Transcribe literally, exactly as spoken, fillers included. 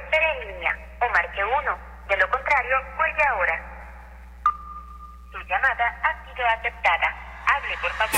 espere en línea o marque uno. De lo contrario, cuelgue ahora. Su llamada ha sido aceptada. Hable, por favor.